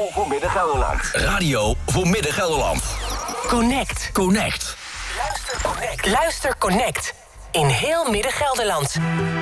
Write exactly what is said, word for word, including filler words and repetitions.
voor Midden-Gelderland. Radio voor Midden-Gelderland. Connect. Connect. Luister Connect. Luister Connect. In heel Midden-Gelderland.